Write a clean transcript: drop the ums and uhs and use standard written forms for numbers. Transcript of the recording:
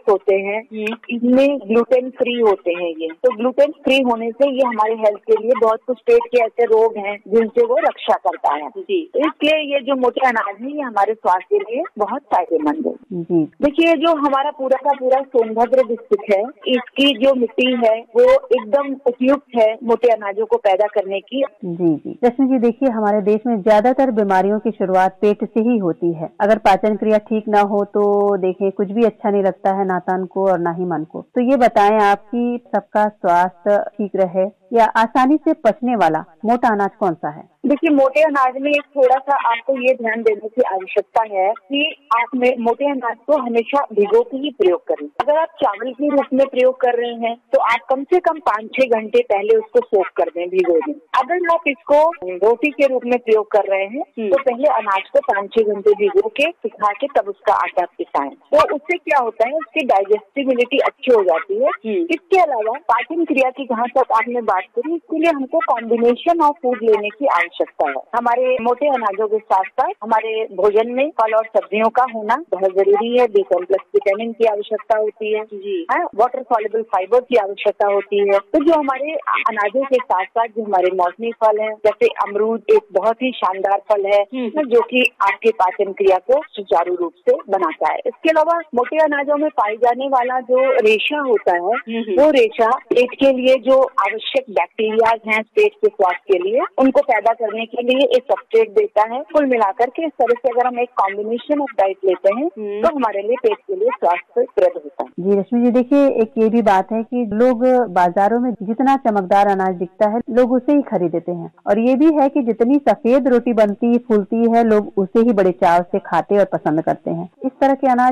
Products होते हैं इनमें ग्लूटेन फ्री होते हैं ये, तो ग्लूटेन फ्री होने से ये हमारे हेल्थ के लिए बहुत कुछ पेट के ऐसे रोग हैं जिनसे वो रक्षा करता है जी। इसलिए ये जो मोटे अनाज है ये हमारे स्वास्थ्य के लिए बहुत फायदेमंद है जी। देखिए जो हमारा पूरा का पूरा सोनभद्र डिस्ट्रिक्ट है, इसकी जो मिट्टी है वो एकदम उपयुक्त है मोटे अनाजों को पैदा करने की। जी जी रश्मि जी, देखिए हमारे देश में ज्यादातर बीमारियों की शुरुआत पेट से ही होती है। अगर पाचन क्रिया ठीक ना हो तो देखिए कुछ भी अच्छा नहीं लगता है, ना तन को और ना ही मन को। तो ये बताएं आप कि सबका स्वास्थ्य ठीक रहे या आसानी से पचने वाला मोटा अनाज कौन सा है? देखिए मोटे अनाज में एक थोड़ा सा आपको ये ध्यान देने की आवश्यकता है कि आप मोटे अनाज को हमेशा भिगो के ही प्रयोग करें। अगर आप चावल के रूप में प्रयोग कर रहे हैं तो आप कम से कम 5-6 घंटे पहले उसको सोक कर दें, भिगो दें। अगर आप इसको रोटी के रूप में प्रयोग कर रहे हैं तो पहले अनाज को 5-6 घंटे भिगो के सुखा के तब उसका आटा पिसाएं। तो उससे क्या होता है, उसकी डाइजेस्टिबिलिटी अच्छी हो जाती है। इसके अलावा पाचन क्रिया की जहाँ तक आपने बात करी, इसके लिए हमको कॉम्बिनेशन ऑफ फूड लेने की आवश्यकता है। हमारे मोटे अनाजों के साथ साथ हमारे भोजन में फल और सब्जियों का होना बहुत जरूरी है। बी कॉम्प्लेक्स विटामिन की आवश्यकता होती है जी, वाटर सॉल्युबल फाइबर की आवश्यकता होती है। तो जो हमारे अनाजों के साथ साथ जो हमारे मौसमी फल हैं, जैसे अमरूद एक बहुत ही शानदार फल है जो कि आपके पाचन क्रिया को सुचारू रूप से बनाता है। इसके अलावा मोटे अनाजों में पाई जाने वाला जो रेशा होता है वो रेशा पेट के लिए जो आवश्यक बैक्टीरिया हैं पेट के स्वास्थ्य के लिए, उनको पैदा करने के लिए एक सब्सट्रेट देता है। कुल मिलाकर के इस तरह से अगर हम एक कॉम्बिनेशन ऑफ डाइट लेते हैं तो हमारे लिए पेट के लिए स्वास्थ्यप्रद होता है। जी रश्मि जी, देखिए एक ये भी बात है कि लोग बाजारों में जितना चमकदार अनाज दिखता है लोग उसे ही खरीदते हैं, और ये भी है कि जितनी सफेद रोटी बनती फूलती है लोग उसे ही बड़े चाव से खाते और पसंद करते हैं। इस तरह के अनाज